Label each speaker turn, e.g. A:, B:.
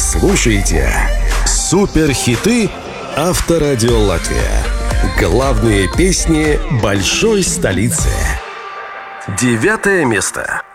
A: слушаете суперхиты Авторадио Латвия. Главные песни большой столицы. 9 место.